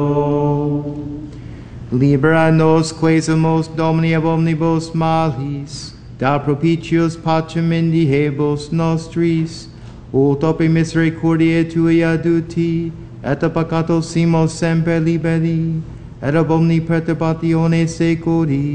Libera nos quesumus Domini ab omnibus malis, da propitios pacem indihebos nostris, ut ope misericordiae Tui aduti, et a peccato simos semper liberi, et ab omni perturbatione securi,